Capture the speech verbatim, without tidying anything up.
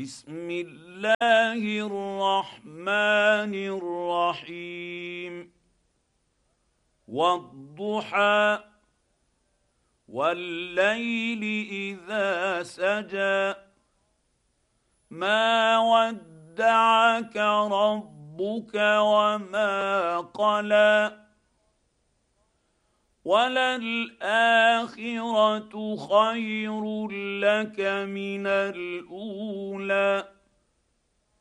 بسم الله الرحمن الرحيم. والضحى والليل اذا سجى ما ودعك ربك وما قلى وللاخره خير لك من الاولى